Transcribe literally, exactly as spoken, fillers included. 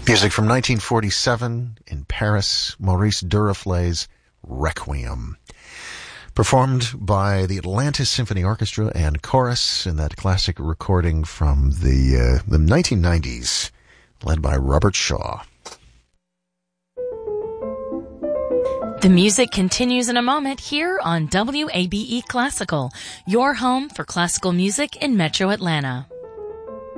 Music from nineteen forty-seven in Paris, Maurice Duruflé's Requiem. Performed by the Atlantis Symphony Orchestra and Chorus in that classic recording from the, uh, the nineteen nineties, led by Robert Shaw. The music continues in a moment here on W A B E Classical, your home for classical music in Metro Atlanta.